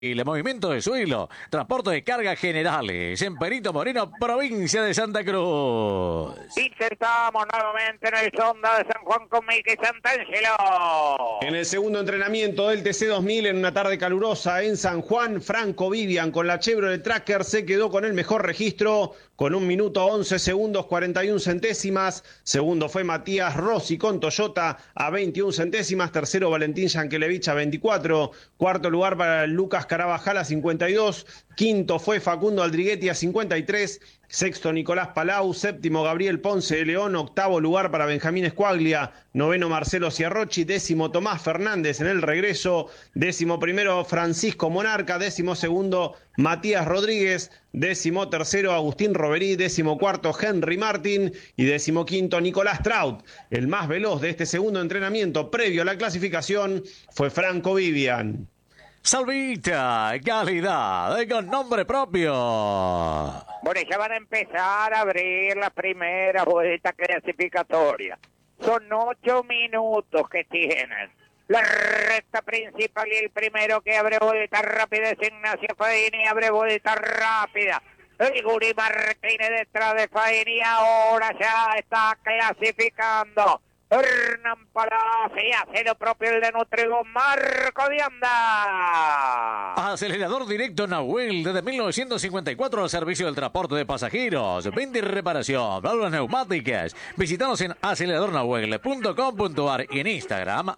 El movimiento de suelo, transporte de cargas generales en Perito Moreno, provincia de Santa Cruz. Intentamos nuevamente en el Sonda de San Juan con Miki Santangelo. En el segundo entrenamiento del TC2000 en una tarde calurosa en San Juan, Franco Vivian con la Chevrolet Tracker se quedó con el mejor registro con 1 minuto 11 segundos 41 centésimas. Segundo fue Matías Rossi con Toyota a 21 centésimas. Tercero Valentín Yankelevich a 24. Cuarto lugar para Lucas Carabajal a 52. Quinto fue Facundo Aldriguetti a 53. Sexto Nicolás Palau. Séptimo Gabriel Ponce de León. Octavo lugar para Benjamín Escuaglia. Noveno Marcelo Ciarrochi. Décimo Tomás Fernández en el regreso. Décimo primero Francisco Monarca. Décimo segundo Matías Rodríguez. Décimo tercero Agustín Roverí. Décimo cuarto Henry Martín. Y décimo quinto Nicolás Traut. El más veloz de este segundo entrenamiento previo a la clasificación fue Franco Vivian. Salvita, calidad, con nombre propio. Bueno, ya van a empezar a abrir la primera vuelta clasificatoria. Son 8 minutos que tienen. La recta principal y el primero que abre vuelta rápida es Ignacio Faini, abre vuelta rápida. El Guri Martínez detrás de Faini, ahora ya está clasificando. Hernán Palacio hace lo propio el de Nutrigo, Marco de Anda. Acelerador directo Nahuel, desde 1954 al servicio del transporte de pasajeros, venta y reparación, válvulas neumáticas. Visítanos en aceleradornahuel.com.ar y en Instagram,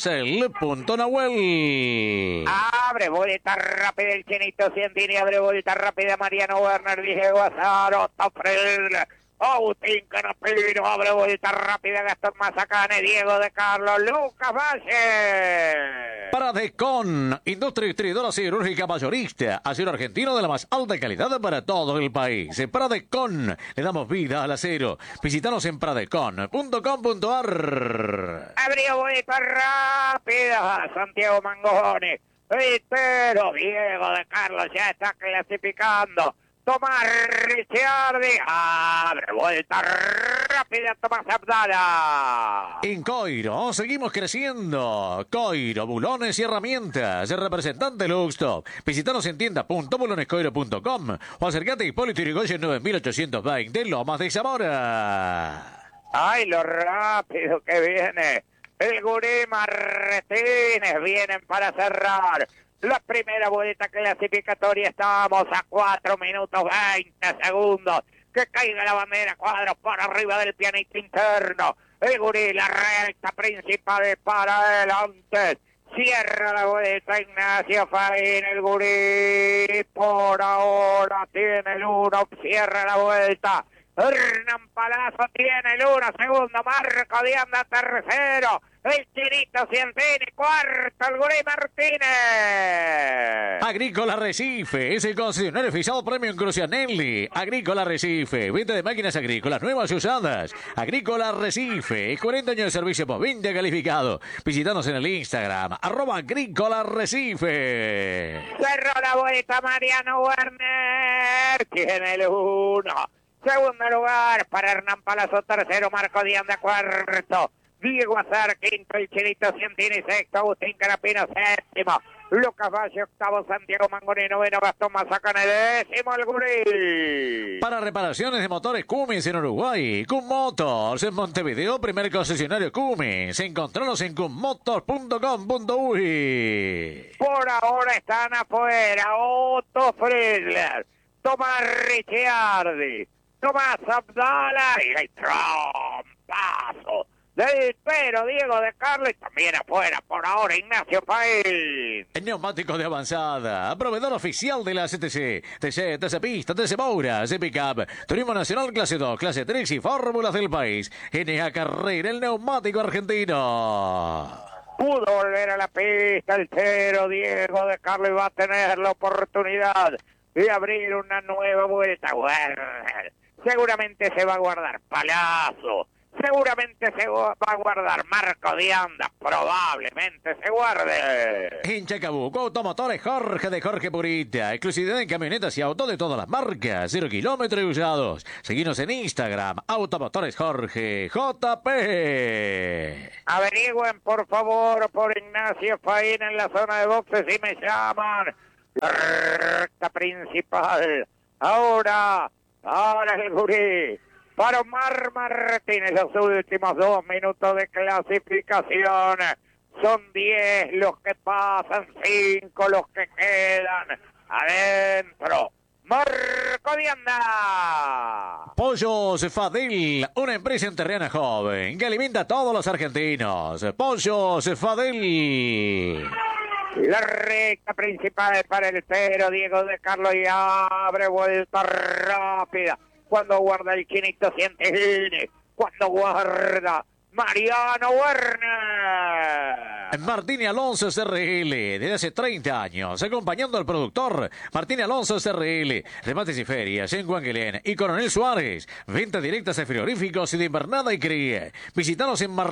@cel.nahuel. Abre vuelta rápida el Chinito Cientini, abre vuelta rápida Mariano Werner, Diego Azaro, Tofrel. Agustín Canapino, abre vuelta rápida Gastón Mazacane, Diego de Carlos, Lucas Valle. Pradecon, industria distribuidora siderúrgica mayorista, acero argentino de la más alta calidad para todo el país. Pradecon, le damos vida al acero. Visítanos en pradecon.com.ar. Abrió vuelta rápida Santiago Mangoni, pero Diego de Carlos ya está clasificando. Tomás Ricciardi, abre vuelta rápida Tomás Abdala. En Coiro, seguimos creciendo. Coiro, bulones y herramientas. Representante Luxtop. Visítanos en tienda.bulonescoiro.com o acercate a Hipólito Yrigoyen 9820, Lomas de Zamora. Ay, lo rápido que viene. El Gurí Martínez vienen para cerrar la primera vuelta clasificatoria. Estamos a 4 minutos 20 segundos. Que caiga la bandera, cuadros por arriba del pianito interno. El Gurí, la recta principal es para adelante. Cierra la vuelta Ignacio Faín, el Gurí. Por ahora tiene el 1, cierra la vuelta. Hernán Palazzo tiene el 1, segundo Marco de Anda, tercero. El Chinito Cientini, cuarto, el Gurí Martínez. Agrícola Recife, es el concesionario oficial Premium Crucianelli. Agrícola Recife, venta de máquinas agrícolas nuevas y usadas. Agrícola Recife, 40 años de servicio por 20 calificado. Visítanos en el Instagram, @Agrícola Recife. Cerró la vuelta Mariano Werner, tiene el 1. Segundo lugar para Hernán Palazzo, tercero Marco de Anda, cuarto Diego Azar, quinto el Chinito Cientini, sexto Agustín Carapino, séptimo Lucas Valle, octavo Santiago Mangoni, noveno Gastón Mazacane, décimo el Gurí. Para reparaciones de motores Cummins en Uruguay, Cum Motors en Montevideo, primer concesionario Cummins. Encontranos en cummotors.com.uy. Por ahora están afuera Otto Friedler, Tomás Ricciardi, Tomás Abdala y el trompazo del pero Diego de Carlos, y también afuera por ahora Ignacio Faín. El neumático de avanzada, proveedor oficial de la CTC, TC Pista, TC Moura, TC Pickup, Turismo Nacional Clase 2, Clase 3 y Fórmulas del país. NA Carrera, el neumático argentino. Pudo volver a la pista el cero Diego de Carlos y va a tener la oportunidad de abrir una nueva vuelta. Bueno, seguramente se va a guardar Palazzo. Seguramente se va a guardar Marco de Anda, probablemente se guarde. En Chacabuco, Automotores Jorge de Jorge Purita, exclusividad en camionetas y autos de todas las marcas, 0 kilómetros y usados. Seguinos en Instagram, Automotores Jorge JP. Averigüen por favor por Ignacio Faín en la zona de boxes y me llaman La recta principal. Ahora el gurí. Para Omar Martínez, los últimos 2 minutos de clasificación. Son 10 los que pasan, 5 los que quedan. Adentro. Marco Dianda. Pollos Fadel, una empresa enterrana joven que alimenta a todos los argentinos. Pollos Fadel. La recta principal para el pero Diego de Carlos y abre vuelta rápida. Cuando guarda el Chinito Cientini. Cuando guarda Mariano Werner. Martín Alonso SRL, desde hace 30 años, acompañando al productor Martín Alonso SRL. Remates y ferias en Guanguelén y Coronel Suárez. Ventas directas a frigoríficos y de invernada y cría. Visítanos en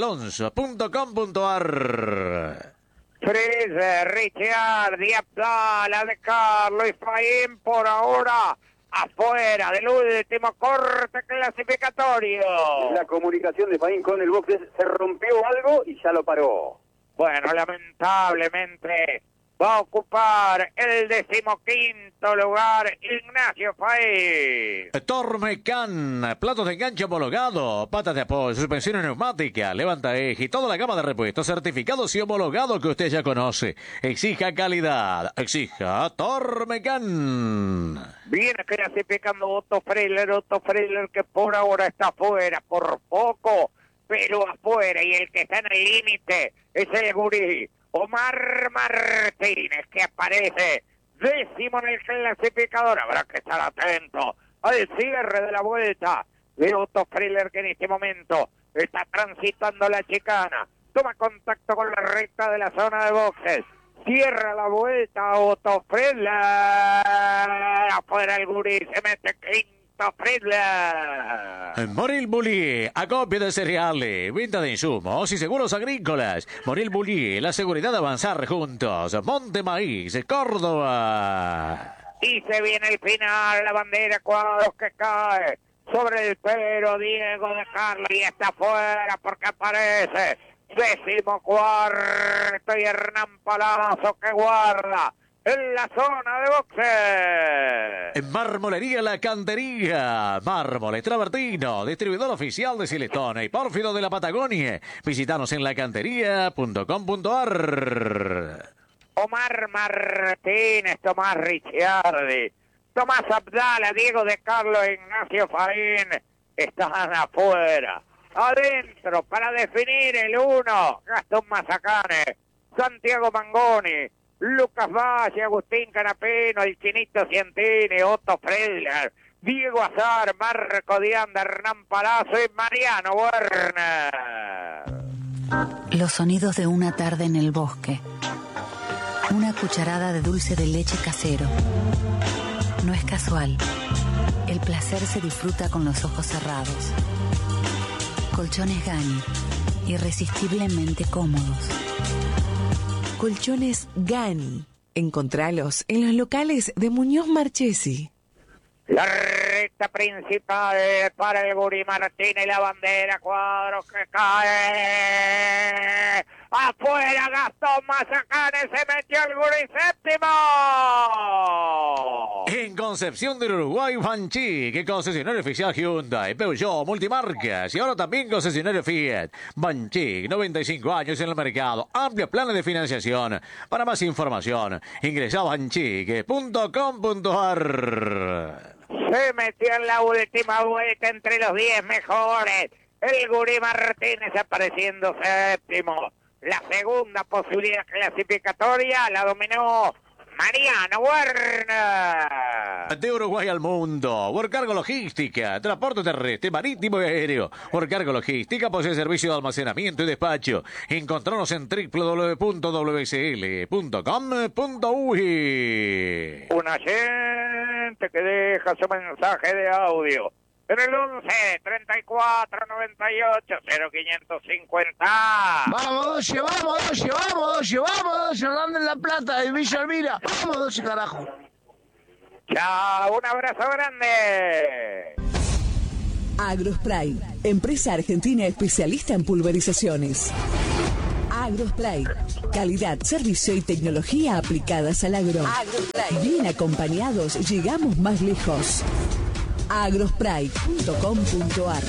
martinalonso.com.ar. Freezer, Ricciardi, Abdala, de Carlos y Faín por ahora afuera del último corte clasificatorio. La comunicación de Faín con el box se rompió algo y ya lo paró. Bueno, lamentablemente va a ocupar el 15º lugar Ignacio Faín. Tormecan, platos de enganche homologado, patas de apoyo, suspensiones neumáticas, levanta eje y toda la gama de repuestos certificados y homologados que usted ya conoce. Exija calidad, exija Tormecan. Viene clasificando Otto Freiler que por ahora está afuera, por poco, pero afuera, y el que está en el límite es el gurí Omar Martínez, que aparece 10º en el clasificador. Habrá que estar atento al cierre de la vuelta de Otto Freiler, que en este momento está transitando la chicana. Toma contacto con la recta de la zona de boxes. Cierra la vuelta Otto Freiler. Afuera el gurí, se mete quinto Freiler. Moril Bullier, acopio de cereales, venta de insumos y seguros agrícolas. Moril Bullier, la seguridad de avanzar juntos. Monte Maíz, Córdoba. Y se viene el final, la bandera, cuadros que cae sobre el pero Diego de Carlos y está fuera porque aparece 14º y Hernán Palazzo que guarda en la zona de boxe. En Marmolería La Cantería, Mármoles Travertino, distribuidor oficial de Silestone y Pórfido de la Patagonia. Visítanos en lacantería.com.ar. Omar Martínez, Tomás Ricciardi, Tomás Abdala, Diego de Carlos, Ignacio Faín están afuera. Adentro para definir el 1, Gastón Mazacane, Santiago Mangoni, Lucas Valle, Agustín Canapino, el Chinito Cientini, Otto Freiler, Diego Azar, Marco Dianda, Hernán Palazzo y Mariano Werner. Los sonidos de una tarde en el bosque. Una cucharada de dulce de leche casero. No es casual. El placer se disfruta con los ojos cerrados. Colchones Gani, irresistiblemente cómodos. Colchones Gani. Encontralos en los locales de Muñoz Marchesi. La recta principal para el gurí Martínez y la bandera, cuadros que cae. Afuera Gastón Mazacane, se metió el gurí séptimo. En Concepción del Uruguay, Banchi, que concesionario oficial Hyundai, Peugeot, multimarcas y ahora también concesionario Fiat. Banchi, 95 años en el mercado, amplios planes de financiación. Para más información, ingresa a banchique.com.ar. Se metió en la última vuelta entre los 10 mejores. El gurí Martínez apareciendo séptimo. La segunda posibilidad clasificatoria la dominó Mariano Werner. De Uruguay al mundo, Worcargo Logística, transporte terrestre, marítimo y aéreo. Worcargo Logística posee servicio de almacenamiento y despacho. Encontranos en www.wcl.com.uy. Una gente que deja su mensaje de audio en el 11 34 98 0550. Vamos, 12, vamos, Hernán de la Plata, de Villa Elvira. Vamos, 12, carajo. Chao, un abrazo grande. Agrospray, empresa argentina especialista en pulverizaciones. Agrospray. Calidad, servicio y tecnología aplicadas al agro. Bien acompañados, llegamos más lejos. agrospray.com.ar.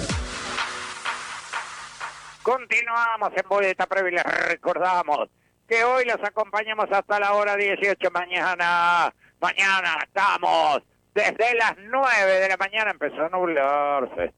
Continuamos en Boleta Previa. Les recordamos que hoy los acompañamos hasta la hora 18 mañana. Mañana estamos desde las 9 de la mañana. Empezó a nublarse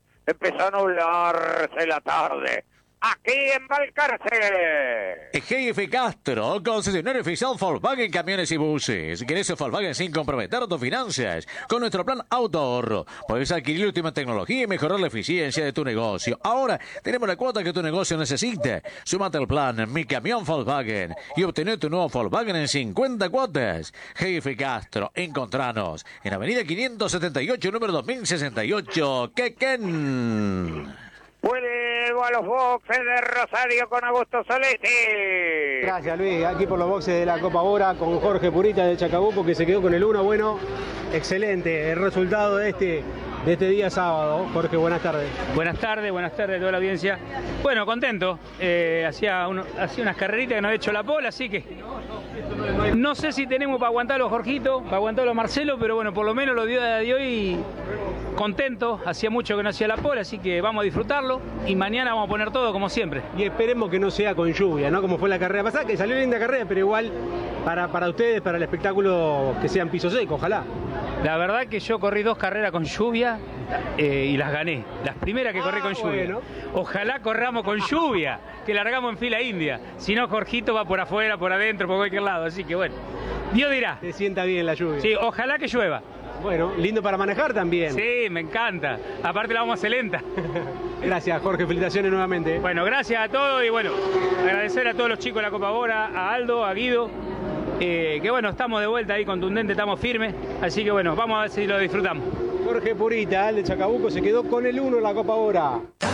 la tarde. Aquí en Balcarce. GF Castro, concesionario oficial Volkswagen Camiones y Buses. ¿Querés un Volkswagen sin comprometer tus finanzas? Con nuestro plan Auto Ahorro, puedes adquirir la última tecnología y mejorar la eficiencia de tu negocio. Ahora tenemos la cuota que tu negocio necesita. Súmate al plan Mi Camión Volkswagen y obtener tu nuevo Volkswagen en 50 cuotas. GF Castro, encontranos en Avenida 578, número 2068, Quequén. Vuelvo a los boxes de Rosario con Augusto Soletti. Gracias, Luis. Aquí por los boxes de la Copa Bora con Jorge Purita de Chacabuco, que se quedó con el 1. Bueno, excelente el resultado de este día sábado. Jorge, buenas tardes. Buenas tardes a toda la audiencia. Bueno, contento. Hacía unas carreritas que no he hecho la pole, así que no sé si tenemos para aguantarlo, Jorgito, para aguantarlo, Marcelo, pero bueno, por lo menos los días de hoy contento. Hacía mucho que no hacía la pole, así que vamos a disfrutarlo y mañana vamos a poner todo como siempre. Y esperemos que no sea con lluvia, ¿no? Como fue la carrera pasada, que salió linda carrera, pero igual para ustedes, para el espectáculo, que sean piso seco, ojalá. La verdad que yo corrí 2 carreras con lluvia y las gané. Las primeras que corrí con lluvia. Bueno. Ojalá corramos con lluvia, que largamos en fila india. Si no, Jorgito va por afuera, por adentro, por cualquier lado. Así que bueno, Dios dirá. Te sienta bien la lluvia. Sí, ojalá que llueva. Bueno, lindo para manejar también. Sí, me encanta. Aparte la vamos a hacer lenta. Gracias, Jorge. Felicitaciones nuevamente. Bueno, gracias a todos y bueno, agradecer a todos los chicos de la Copa Bora, a Aldo, a Guido. Que bueno, estamos de vuelta ahí contundentes, estamos firmes, así que bueno, vamos a ver si lo disfrutamos. Jorge Purita, el de Chacabuco, se quedó con el 1 en la Copa Bora.